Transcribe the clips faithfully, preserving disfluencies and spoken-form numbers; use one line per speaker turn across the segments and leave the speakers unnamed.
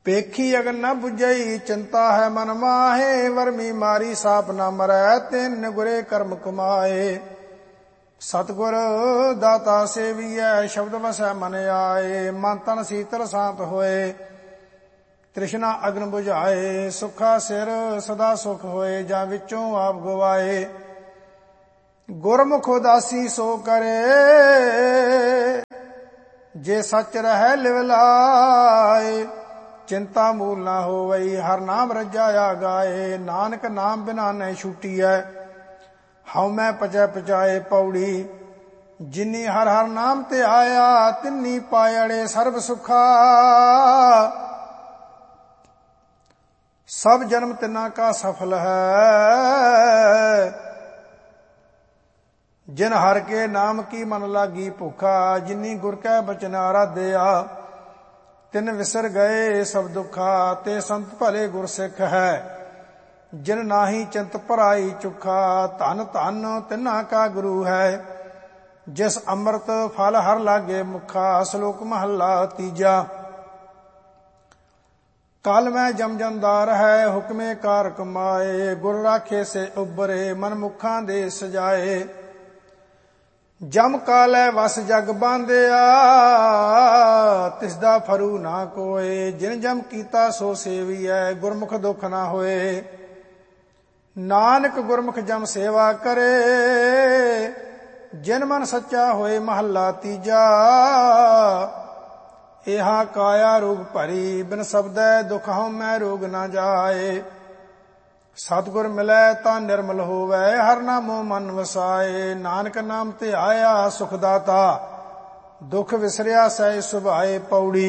पेखी अगन न बुझई चिंता है मन माहे, वर्मी मारी साप न मरै तिन गुरे कर्म कमाए। सतगुर दाता सेवियै शब्द वसै मन आए, मन तन शीतल शांत होए तृष्णा अग्न बुझाए। सुखा सिर सदा सुख होए जां विचों आप गवाए। गुरमुख उदासी सो करे जे सच रहै लिव लाए। चिंता मूल ना होवई हर नाम रजाया गाए, नानक नाम बिना नहीं छूटी है हऊ मैं पचै पचाए। पौड़ी जिन्नी हर हर नाम ते आया, तिन्नी पायड़े सर्व सुखा। सब जन्म तिना का सफल है, जिन हर के नाम की मन लागी भूखा। जिन्नी गुर कै बचन आराध्या, तिन विसर गए सब दुखा। ते संत भले गुर सिख है, जिन नाही चिंत पराई चुखा। धन धन तिन्ना का गुरु है, जिस अमृत फल हर लागे मुखा। श्लोक महला तीजा। काल में जम जमदार है, हुक्मे कार कमाए। गुर राखे से उबरे मन मुखा दे सजाए। जम कालै वस जग बांधिया, तिसदा फरू ना कोय। जिन जम कीता सो सेवियै, गुरमुख दुख ना होए। नानक गुरमुख जम सेवा करे, जिन मन सच्चा होए। महला तीजा। एहा काया रोग भरी, बिन शब्दै दुख हऊँ मैं रोग ना जाए। सतगुर मिलै तां निर्मल होवै, हर नामो मन वसाए। नानक नाम ते आया सुखदाता, दुख विसरिया सै सुभाए। पौड़ी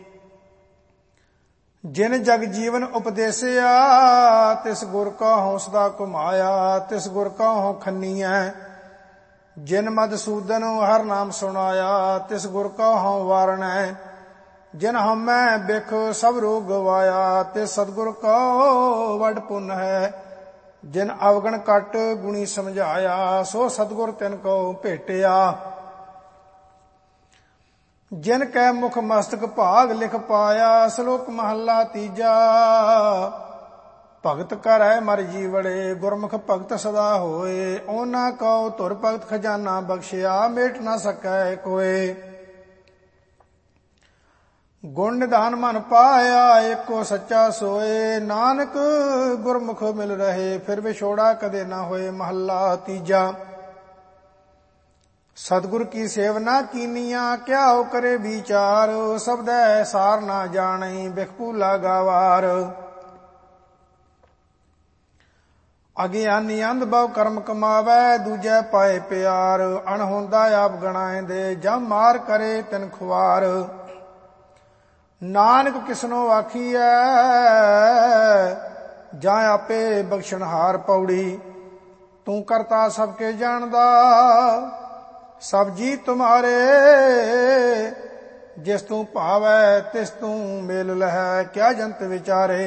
जिन जग जीवन उपदेसिया, तिस गुर का हौसला कुमाया। तिस गुर का हूँ खन्नीऐ, जिन मधुसूदन हर नाम सुनाया। तिस गुर का हूँ वारणै, जिन हमें बिख सब रोग गवाया। ते सतगुर का वड पुन है, जिन अवगण कट गुणी समझाया। सो सतगुर तिन को भेटिया, जिन कै मुख मस्तक भाग लिख पाया। श्लोक महला तीजा। भगत कर है मर जीवड़े, गुरमुख भगत सदा होए। ओना कहो धुर भगत खजाना बख्शिया, मेट ना सकै कोय। गुण निधान मन पाया, एको सच्चा सोए। नानक गुरमुख मिल रहे, फिर विछोड़ा कदे ना होए। महला तीजा। सतगुर की सेवना कीनिया, क्या हो करे विचार। शब्द सार ना जाने, बिखपूला गावार। अज्ञानी अंध बहु कर्म कमावै, दूजै पाए प्यार। अणहोंदा आप गणाए दे, जब मार करे तिन खुआर। नानक किसनो आखिए, जा आपे बख्शनहार। पौड़ी तू करता सबके जानदा, सब जी तुम्हारे। जिस तू भावै तिस तू मेल लहै, क्या जंत विचारे।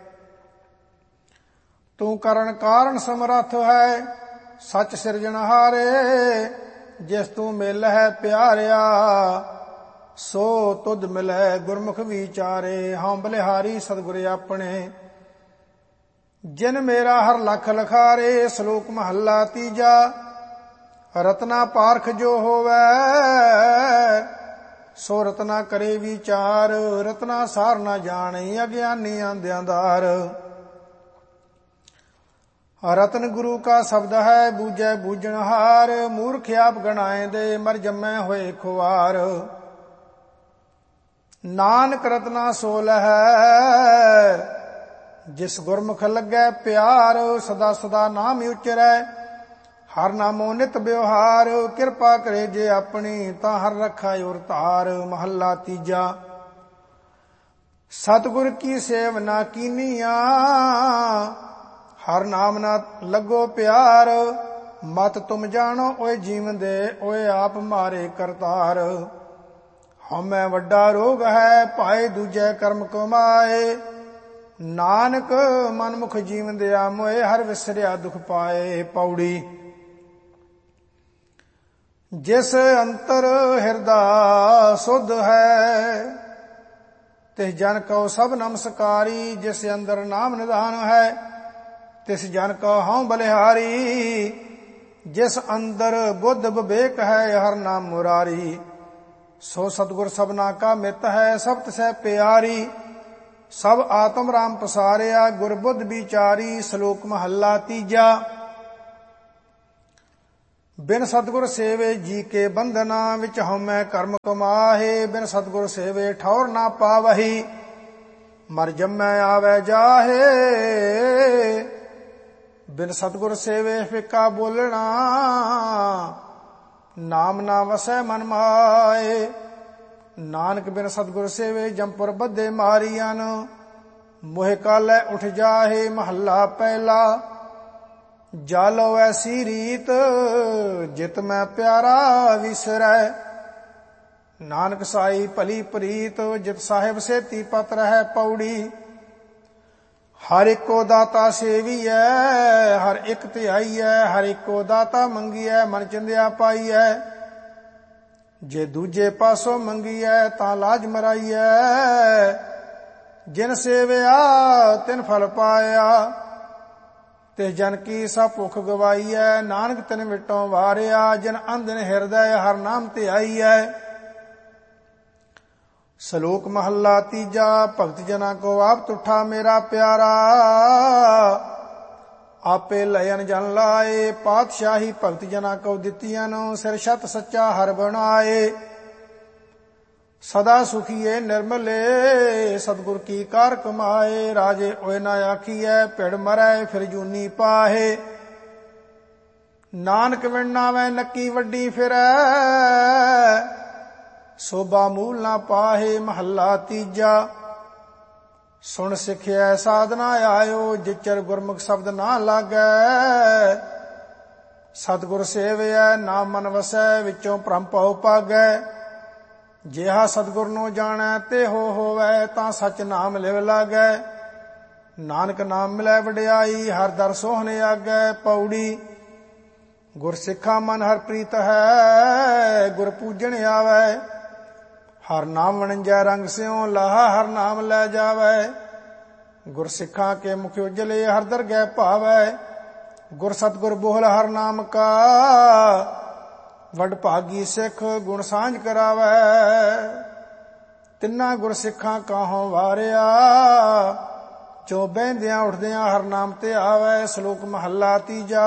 तू करण कारण समर्थ है, सच सिरजनहारे। जिस तू मेल है प्यारिया, सो तुध मिलै गुरमुख विचारे। हाँ बलिहारी सतगुर अपने, जिन मेरा हर लख लखारे। श्लोक महला तीजा। रत्ना पारख जो होवै, सो रत्ना करे विचार। रत्ना सार ना जाने, अज्ञानी अंध्यादार। रतन गुरु का शब्द है, बूझै बूझनहार। मूर्ख आप गणाए दे, मर जमै होए खुआर। नानक रत्ना सोल है, जिस गुरमुख लगे प्यार। सदा सदा नाम उचरै, हर नामो नित व्यवहार। कृपा करे जे अपनी, ता हर रखा उर तार। महला तीजा। सतगुर की सेवना कीनिया, हर नाम ना लगो प्यार। मत तुम जानो ओए जीवन दे, ओए आप मारे करतार। हमें वड्डा रोग है, पाए दूजे कर्म कमाए। नानक मनमुख जीवन दया मोए, हर विसरिया दुख पाए। पौड़ी जिस अंतर हृदय सुध है, ਤਿਸ ਜਨ ਕਉ ਸਭ ਨਮਸਕਾਰੀ। ਜਿਸ ਅੰਦਰ ਨਾਮ ਨਿਧਾਨ ਹੈ ਤਿਸ ਜਨ ਕਉ ਹਉ ਬਲਿਹਾਰੀ। ਜਿਸ ਅੰਦਰ ਬੁੱਧ ਵਿਵੇਕ ਹੈ ਹਰ ਨਾਮ ਮੁਰਾਰੀ। ਸੋ ਸਤਿਗੁਰ ਸਭਨਾ ਕਾ ਮਿੱਤ ਹੈ ਸਭ ਤਿਸੈ ਪਿਆਰੀ। ਸਭ ਆਤਮ ਰਾਮ ਪਸਾਰਿਆ ਗੁਰ ਬੁੱਧ ਵਿਚਾਰੀ। ਸ਼ਲੋਕ ਮਹੱਲਾ ਤੀਜਾ। ਬਿਨ ਸਤਿਗੁਰ ਸੇਵੇ ਜੀ ਕੇ ਬੰਧਨਾ ਵਿੱਚ ਹਉਮੈ ਕਰਮ ਕਮਾਹੇ। ਬਿਨ ਸਤਿਗੁਰ ਸੇਵੇ ਠੌਰ ਨਾ ਪਾਵਹੀ ਮਰ ਜੰਮੈ ਆਵੈ ਜਾਹੇ। ਬਿਨ ਸਤਿਗੁਰ ਸੇਵੇ ਫਿੱਕਾ ਬੋਲਣਾ ਨਾਮ ਨਾ ਵਸੈ ਮਨ ਮਾਏ। ਨਾਨਕ ਬਿਨ ਸਤਿਗੁਰ ਸੇਵੇ ਜੰਪੁਰ ਬੱਧੇ ਮਾਰੀਆਂ। ਮੋਹਿ ਕਾਲੈ ਉਠ ਜਾਹੇ ਮਹੱਲਾ ਪਹਿਲਾ। ਜਾਲੋ ਐਸੀ ਰੀਤ ਜਿਤ ਮੈਂ ਪਿਆਰਾ ਵਿਸਰੈ। ਨਾਨਕ ਸਾਈ ਭਲੀ ਪ੍ਰੀਤ ਜਿਤ ਸਾਹਿਬ ਸੇਤੀ ਪਤ ਰਹਿ ਪੌੜੀ। ਹਰ ਇੱਕੋ ਦਾਤਾ ਸੇਵੀਐ ਹਰ ਇੱਕ ਧਿਆਈਐ। ਹਰ ਇੱਕੋ ਦਾਤਾ ਮੰਗੀਐ ਮਨ ਚਿੰਦਿਆ ਪਾਈਐ। ਜੇ ਦੂਜੇ ਪਾਸੋਂ ਮੰਗੀਐ ਤਾਂ ਲਾਜ ਮਰਾਈਐ। ਜਿਨ ਸੇਵਿਆ ਤਿਨ ਫਲ ਪਾਇਆ ਤਿਸ ਜਨ ਕੀ ਸਭ ਭੁੱਖ ਗਵਾਈਐ। ਨਾਨਕ ਤਿਨ ਵਿਟੋਂ ਵਾਰਿਆ ਜਿਨ ਅੰਧਨ ਹਿਰਦੈ ਹਰ ਨਾਮ ਧਿਆਈਐ। ਸ਼ਲੋਕ ਮਹੱਲਾ ਤੀਜਾ। ਭਗਤ ਜਨਾਂ ਕੋ ਆਪ ਤੁਠਾ ਮੇਰਾ ਪਿਆਰਾ। ਆਪੇ ਲਇਨ ਜਨ ਲਾਏ। ਪਾਤਸ਼ਾਹੀ ਭਗਤ ਜਨਾਂ ਕੋ ਦਿੱਤੀਆਂ ਨੂੰ ਸਿਰ ਛਤ ਸੱਚਾ ਹਰ ਬਣਾਏ। ਸਦਾ ਸੁਖੀਏ ਨਿਰਮਲੇ ਸਤਿਗੁਰ ਕੀ ਕਾਰ ਕਮਾਏ। ਰਾਜੇ ਓਏ ਨਾ ਆਖੀਐ ਭਿੜ ਮਰੈ ਫਿਰ ਜੂਨੀ ਪਾਹੇ। ਨਾਨਕ ਵਿਣ ਨਾਵੈ ਨੱਕੀ ਵੱਡੀ ਫਿਰੈ ਸੋਭਾ ਮੂਲ ਨਾ ਪਾਹੇ। ਮਹੱਲਾ ਤੀਜਾ। ਸੁਣ ਸਿੱਖਿਆ ਸਾਧਨਾ ਆਇਓ ਜਿਚਰ ਗੁਰਮੁਖ ਸ਼ਬਦ ਨਾ ਲਾਗੈ। ਸਤਿਗੁਰ ਸੇਵਿਐ ਨਾਮ ਮਨ ਵਸੈ ਵਿੱਚੋਂ ਭ੍ਰਮ ਭਉ ਭਾਗੈ। ਜਿਹਾ ਸਤਿਗੁਰ ਨੂੰ ਜਾਣੈ ਤੇ ਹੋ ਹੋਵੈ ਤਾਂ ਸਚ ਨਾਮ ਲਿਵ ਲਾਗੈ। ਨਾਨਕ ਨਾਮ ਮਿਲੈ ਵਡਿਆਈ ਹਰ ਦਰ ਸੋਹਣੇ ਆਗੈ ਪੌੜੀ। ਗੁਰ ਸਿੱਖਾ ਮਨ ਹਰ ਪ੍ਰੀਤ ਹੈ ਗੁਰ ਪੂਜਣ ਆਵੈ। ਹਰ ਨਾਮ ਵਣਜੈ ਰੰਗ ਸਿਉ ਲਾਹਾ ਹਰ ਨਾਮ ਲੈ ਜਾਵੈ। ਗੁਰ ਸਿੱਖਾਂ ਕੇ ਮੁਖ ਉਜਲੇ ਹਰ ਦਰਗਹਿ ਭਾਵੈ। ਗੁਰ ਸਤਿਗੁਰ ਬੋਹਲ ਹਰ ਨਾਮ ਕਾ ਵਡ ਭਾਗੀ ਸਿੱਖ ਗੁਣ ਸਾਂਝ ਕਰਾਵੈ। ਤਿੰਨਾ ਗੁਰ ਸਿੱਖਾਂ ਕਾਹੋਂ ਵਾਰਿਆ ਜੋ ਬਹਿੰਦਿਆਂ ਉੱਠਦਿਆਂ ਹਰ ਨਾਮ ਤੇ ਆਵੈ। ਸ਼ਲੋਕ ਮਹੱਲਾ ਤੀਜਾ।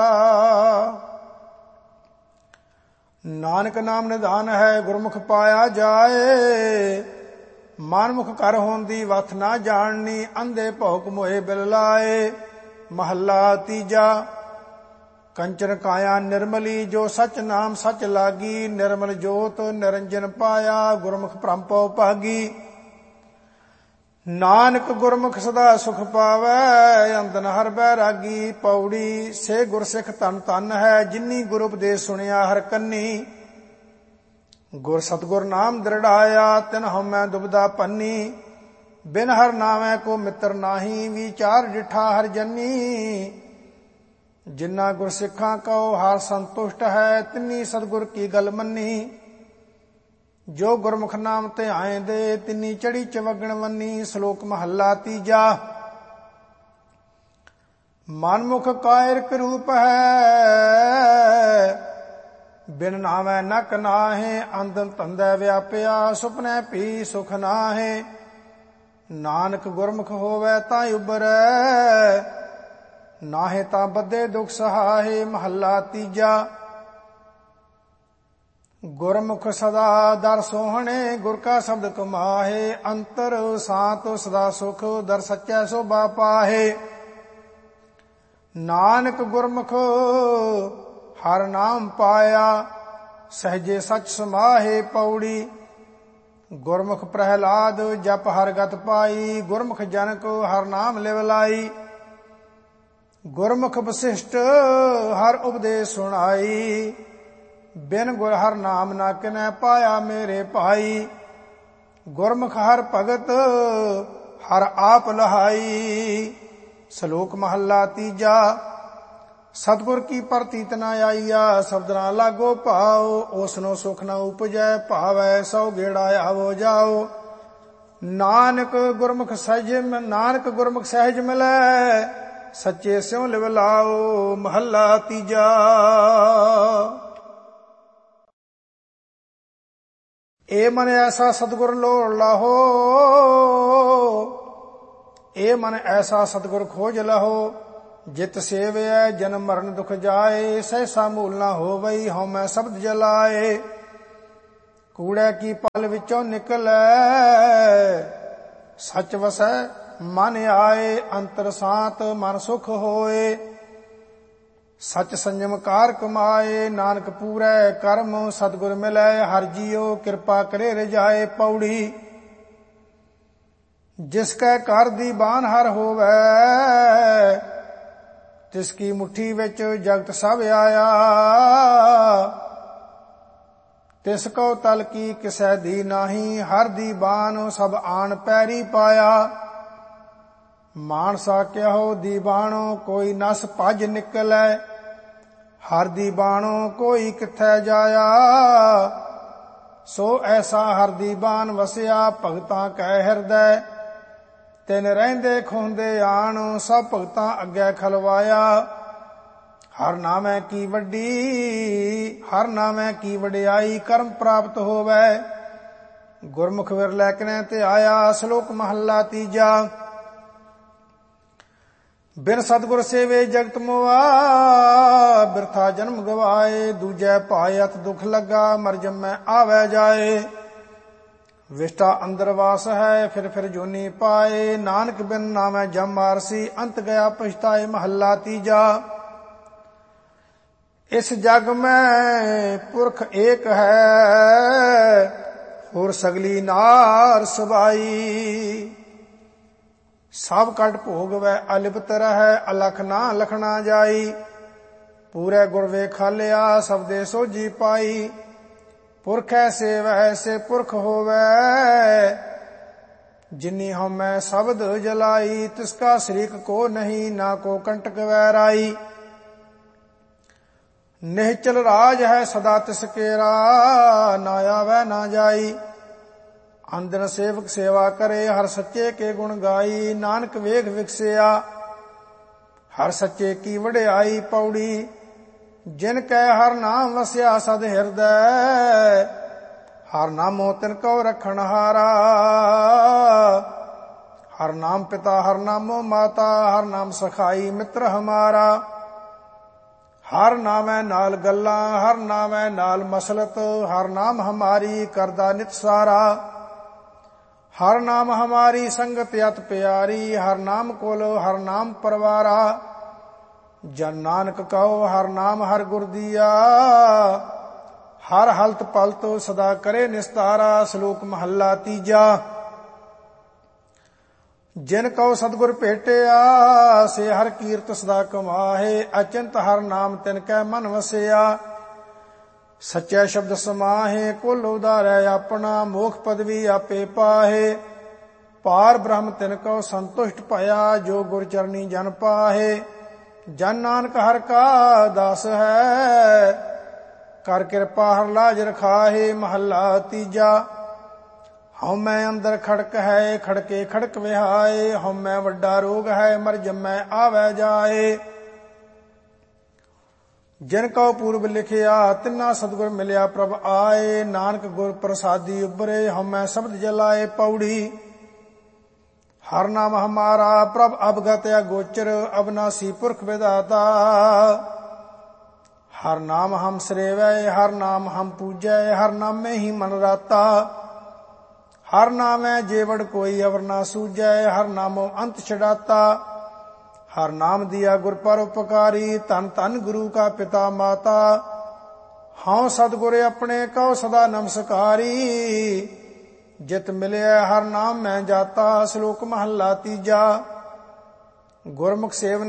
ਨਾਨਕ ਨਾਮ ਨਿਧਾਨ ਹੈ ਗੁਰਮੁਖ ਪਾਇਆ ਜਾਏ। ਮਨਮੁਖ ਕਰ ਹੋਣ ਦੀ ਵਥ ਨਾ ਜਾਣਨੀ ਅੰਧੇ ਭੌਕ ਮੋਏ ਬਿਲ ਲਾਏ। ਮਹੱਲਾ ਤੀਜਾ। ਕੰਚਨ ਕਾਇਆ ਨਿਰਮਲੀ ਜੋ ਸਚ ਨਾਮ ਸਚ ਲਾਗੀ। ਨਿਰਮਲ ਜੋਤ ਨਿਰੰਜਨ ਪਾਇਆ ਗੁਰਮੁਖ ਭ੍ਰਮ ਭਉ ਭਾਗੀ। ਨਾਨਕ ਗੁਰਮੁਖ ਸਦਾ ਸੁਖ ਪਾਵੈ ਅੰਦਨ ਹਰ ਬੈਰਾਗੀ। ਪੌੜੀ ਸੇ ਗੁਰਸਿੱਖ ਧਨ ਧਨ ਹੈ ਜਿਨੀ ਗੁਰ ਉਪਦੇਸ਼ ਸੁਣਿਆ ਹਰ ਕੰਨੀ। ਗੁਰ ਸਤਿਗੁਰ ਨਾਮ ਦ੍ਰਿੜਾਇਆ ਤਿਨ ਹਉਮੈ ਦੁਬਦਾ ਪੰਨੀ। ਬਿਨ ਹਰ ਨਾਮੈ ਕੋ ਮਿੱਤਰ ਨਾਹੀ ਵਿਚਾਰ ਡਿਠਾ ਹਰ ਜਨੀ। ਜਿਨਾ ਗੁਰ ਸਿੱਖਾਂ ਕਉ ਹਰ ਸੰਤੁਸ਼ਟ ਹੈ ਤਿਨੀ ਸਤਿਗੁਰ ਕੀ ਗਲ ਮੰਨੀ। ਜੋ ਗੁਰਮੁਖ ਨਾਮ ਤੇ ਆਏਂਦੇ ਤਿਨੀ ਚੜੀ ਚਵਗਣ ਵੰਨੀ। ਸ਼ਲੋਕ ਮਹੱਲਾ ਤੀਜਾ। ਮਨਮੁਖ ਕਾਇਰਕ ਰੂਪ ਹੈ ਬਿਨ ਨਾਮੈ ਨਕ ਨਾਹੇ। ਅੰਧਨ ਧੰਦੈ ਵਿਆਪਿਆ ਸੁਪਨੈ ਪੀ ਸੁਖ ਨਾਹੇ। ਨਾਨਕ ਗੁਰਮੁਖ ਹੋਵੈ ਤਾਂ ਉਬਰੈ ਨਾਹੇ ਤਾਂ ਬੱਧੇ ਦੁਖ ਸਹਾਏ। ਮਹੱਲਾ ਤੀਜਾ। ਗੁਰਮੁਖ ਸਦਾ ਦਰ ਸੋਹਣੇ ਗੁਰ ਕਾ ਸ਼ਬਦ ਕਮਾਹੇ। ਅੰਤਰ ਸਾਤ ਸਦਾ ਸੁਖ ਦਰ ਸੱਚੈ ਸੋਭਾ ਪਾਹੇ। ਨਾਨਕ ਗੁਰਮੁਖ ਹਰ ਨਾਮ ਪਾਇਆ ਸਹਜੇ ਸਚ ਸਮਾਹੇ। ਪੌੜੀ ਗੁਰਮੁਖ ਪ੍ਰਹਿਲਾਦ ਜਪ ਹਰ ਗਤ ਪਾਈ। ਗੁਰਮੁਖ ਜਨ ਕੋ ਹਰ ਨਾਮ ਲਿਵ ਲਾਈ। ਗੁਰਮੁਖ ਵਸਿਸ਼ਟ ਹਰ ਉਪਦੇਸ਼ ਸੁਣਾਈ। ਬਿਨ ਗੁਰ ਹਰ ਨਾਮ ਨਾ ਕਿਨੈ ਪਾਇਆ ਮੇਰੇ ਭਾਈ। ਗੁਰਮੁਖ ਹਰ ਭਗਤ ਹਰ ਆਪ ਲਹਾਈ। ਸ਼ਲੋਕ ਮਹੱਲਾ ਤੀਜਾ। ਸਤਿਗੁਰ ਕੀ ਪ੍ਰਤੀਤ ਨ ਆਈਆ ਸ਼ਬਦ ਨਾ ਲਾਗੋ ਭਾਉ। ਉਸਨੋ ਸੁਖ ਨ ਉਪਜੈ ਭਾਵੈ ਸੌ ਗੇੜਾ ਆਵੋ ਜਾਓ। ਨਾਨਕ ਗੁਰਮੁਖ ਸਹਿਜ ਨਾਨਕ ਗੁਰਮੁਖ ਸਹਿਜ ਮਿਲੈ, ਸੱਚੇ ਸਿਉ ਲਿਵ ਲਾਓ। ਮਹੱਲਾ ਤੀਜਾ। ਏ ਮਨ ਐਸਾ ਸਤਿਗੁਰ ਲੋੜ ਲਾਹੋ, ਏ ਮਨ ਐਸਾ ਸਤਿਗੁਰ ਖੋਜ ਲਹੋ। ਜਿਤ ਸੇਵਿਐ ਜਨਮ ਮਰਨ ਦੁਖ ਜਾਏ, ਸਹਿਸਾ ਮੂਲ ਨਾ ਹੋਵਈ ਹਉ ਮੈਂ ਸ਼ਬਦ ਜਲਾਏ। ਕੂੜੈ ਕੀ ਪਲ ਵਿੱਚੋਂ ਨਿਕਲੈ, ਸੱਚ ਵਸੈ ਮਨ ਆਏ। ਅੰਤਰ ਸਾਤ ਮਨ ਸੁਖ ਹੋਏ, ਸੱਚ ਸੰਜਮ ਕਾਰ ਕਮਾਏ। ਨਾਨਕ ਪੂਰੈ ਕਰਮ ਸਤਿਗੁਰ ਮਿਲੈ, ਹਰਿ ਜੀਉ ਕਿਰਪਾ ਕਰੇ ਰਜਾਏ। ਪੌੜੀ ਜਿਸ ਕੈ ਘਰ ਦੀ ਬਾਨ ਹਰ ਹੋਵੈ, ਤਿਸ ਕੀ ਮੁਠੀ ਵਿੱਚ ਜਗਤ ਸਭ ਆਇਆ। ਤਿਸ ਕੋ ਤਲ ਕੀ ਕਿਸੈ ਦੀ ਨਾਹੀ, ਹਰ ਦੀ ਬਾਣ ਸਭ ਆਣ ਪੈਰੀ ਪਾਇਆ। ਮਾਨਸਾ ਕਿਹੋ ਦੀ ਬਾਣੋ ਕੋਈ ਨਸ ਭਜ ਨਿਕਲੈ, ਹਰ ਦੀ ਬਾਣੋ ਕੋਈ ਕਿੱਥੈ ਜਾਇਆ। ਸੋ ਐਸਾ ਹਰ ਦੀ ਬਾਣ ਵਸਿਆ, ਭਗਤਾਂ ਕੈ ਹਿਰਦੈ ਤਿਨ ਰਹਿੰਦੇ ਖੁੰਦੇ ਆਣ। ਸਭ ਭਗਤਾਂ ਅੱਗੇ ਖਲਵਾਇਆ, ਹਰ ਨਾਮੈ ਕੀ ਵੱਡੀ ਹਰ ਨਾਮੈ ਕੀ ਵਡਿਆਈ। ਕਰਮ ਪ੍ਰਾਪਤ ਹੋਵੈ ਗੁਰਮੁਖ ਵਿਰਲੇ ਕਿਨੈ ਤੇ ਆਇਆ। ਸ਼ਲੋਕ ਮਹੱਲਾ ਤੀਜਾ। ਬਿਨ ਸਤਿਗੁਰ ਸੇਵੇ ਜਗਤ ਮੋਆ, ਬਿਰਥਾ ਜਨਮ ਗਵਾਏ। ਦੂਜੈ ਭਾਇ ਅਤ ਦੁਖ ਲੱਗਾ, ਮਰ ਜੰਮੈ ਆਵੈ ਜਾਏ। ਵਿਸ਼ਟਾ ਅੰਦਰ ਵਾਸ ਹੈ, ਫਿਰ ਫਿਰ ਜੋਨੀ ਪਾਏ। ਨਾਨਕ ਬਿਨ ਨਾਮੈ ਜਮ ਮਾਰਸੀ, ਅੰਤ ਗਿਆ ਪਛਤਾਏ। ਮਹੱਲਾ ਤੀਜਾ। ਇਸ ਜਗ ਮੈਂ ਪੁਰਖ ਏਕ ਹੈ, ਹੋਰ ਸਗਲੀ ਨਾਰ ਸਬਾਈ। ਸਭ ਕਟ ਭੋਗਵੈ ਅਲਿਪਤ ਰਹੈ, ਅਲਖ ਨਾ ਲਖਣਾ ਜਾਈ। ਪੂਰੇ ਗੁਰ ਵੇਖਾਲਿਆ, ਸਬਦੇ ਸੋਝੀ ਪਾਈ। ਪੁਰਖ ਐਸੇ ਵੈਸੇ ਪੁਰਖ ਹੋਵੈ, ਜਿਨੀ ਹਉਮੈ ਸ਼ਬਦ ਜਲਾਈ। ਤਿਸਕਾ ਸ਼ਰੀਕ ਕੋ ਨਹੀਂ, ਨਾ ਕੋ ਕੰਟਕ ਵੈਰਾਈ। ਨਿਹਚਲ ਰਾਜ ਹੈ ਸਦਾ ਤਿਸ ਕੇਰਾ, ਨਾ ਆਵੈ ਨਾ ਜਾਈ। ਅੰਦਨ ਸੇਵਕ ਸੇਵਾ ਕਰੇ, ਹਰ ਸੱਚੇ ਕੇ ਗੁਣ ਗਾਈ। ਨਾਨਕ ਵੇਖ ਵਿਕਸਿਆ, ਹਰ ਸੱਚੇ ਕੀ ਵਡਿਆਈ। ਪੌੜੀ ਜਿਨ ਕੈ ਹਰ ਨਾਮ ਵਸਿਆ ਸਦ ਹਿਰਦੈ, ਹਰ ਨਾਮੋ ਤਿਨ ਕਉ ਰਖਣ ਹਾਰਾ। ਹਰ ਨਾਮ ਪਿਤਾ ਹਰ ਨਾਮੋ ਮਾਤਾ, ਹਰ ਨਾਮ ਸਖਾਈ ਮਿੱਤਰ ਹਮਾਰਾ। ਹਰ ਨਾਮੈ ਨਾਲ ਗੱਲਾਂ, ਹਰ ਨਾਮੈ ਨਾਲ ਮਸਲਤ। ਹਰ ਨਾਮ ਹਮਾਰੀ ਕਰਦਾ ਨਿਤ ਸਾਰਾ। ਹਰ ਨਾਮ ਹਮਾਰੀ ਸੰਗਤ ਅਤ ਪਿਆਰੀ। ਹਰ ਨਾਮ ਕੁਲ ਹਰ ਨਾਮ ਪਰਵਾਰਾ। ਜਨ ਨਾਨਕ ਕਹੋ ਹਰ ਨਾਮ ਹਰ ਗੁਰ ਦੀਆ, ਹਰ ਹਲਤ ਪਲਤ ਸਦਾ ਕਰੇ ਨਿਸਤਾਰਾ। ਸ਼ਲੋਕ ਮਹੱਲਾ ਤੀਜਾ। ਜਿਨ ਕਉ ਸਤਿਗੁਰ ਭੇਟਿਆ, ਸੇ ਹਰ ਕੀਰਤ ਸਦਾ ਕਮਾਹੇ। ਅਚਿੰਤ ਹਰ ਨਾਮ ਤਿਨ ਕੈ ਮਨ ਵਸਿਆ, ਸੱਚੇ ਸ਼ਬਦ ਸਮਾਹੇ। ਕੁਲ ਉਦਾਰੈ ਆਪਣਾ, ਮੋਖ ਪਦਵੀ ਆਪੇ ਪਾਹੇ। ਪਾਰ ਬ੍ਰਹਮ ਤਿਨ ਕਉ ਸੰਤੁਸ਼ਟ ਭਇਆ, ਜੋ ਗੁਰ ਚਰਨੀ ਜਨ ਪਾਹੇ। ਜਨ ਨਾਨਕ ਹਰ ਕਾ ਦਾਸ ਹੈ, ਕਰ ਕਿਰਪਾ ਹਰ ਲਾਜ ਰਖਾਹੇ। ਮਹੱਲਾ ਤੀਜਾ। ਹਉਮੈ ਅੰਦਰ ਖੜਕ ਹੈ, ਖੜਕੇ ਖੜਕ ਵਿਹਾਏ। ਹਉਮੈ ਵੱਡਾ ਰੋਗ ਹੈ, ਮਰ ਜੰਮੈ ਆਵੈ ਜਾਏ। ਜਿਨ ਕਉ ਪੂਰਬ ਲਿਖਿਆ, ਤਿੰਨਾ ਸਤਿਗੁਰ ਮਿਲਿਆ ਪ੍ਰਭ ਆਏ। ਨਾਨਕ ਗੁਰ ਪ੍ਰਸਾਦੀ ਉਬਰੇ, ਹਉਮੈ ਸ਼ਬਦ ਜਲਾਏ। ਪੌੜੀ ਹਰ ਨਾਮ ਹਮਾਰਾ, ਪ੍ਰਭ ਅਵਗਤ ਅਗੋਚਰ। ਅਬਨਾਸੀ ਪੁਰਖ ਵਿਦਾਤਾ, ਹਰ ਨਾਮ ਹਮ ਸਰੇਵੈ। ਹਰ ਨਾਮ ਹਮ ਪੂਜੈ, ਹਰ ਨਾਮੇ ਹੀ ਮਨ ਰਾਤਾ। ਹਰ ਨਾਮੈ ਜੇਵੜ ਕੋਈ ਅਵਰ ਨਾ ਸੂਝੈ, ਹਰ ਨਾਮੋ ਅੰਤ ਛਡਾਤਾ। ਹਰ ਨਾਮ ਦਿਆ ਗੁਰ ਪਰ ਉਪਕਾਰੀ, ਧਨ ਧਨ ਗੁਰੂ ਕਾ ਪਿਤਾ ਮਾਤਾ। ਹਉ ਸਤਿਗੁਰ ਆਪਣੇ ਕਉ ਸਦਾ ਨਮਸਕਾਰੀ, ਜਿਤ ਮਿਲਿਆ ਹਰ ਨਾਮ ਮੈਂ ਜਾਤਾ। ਸ਼ਲੋਕ ਮਹੱਲਾ ਤੀਜਾ। ਗੁਰਮੁਖ ਸੇਵ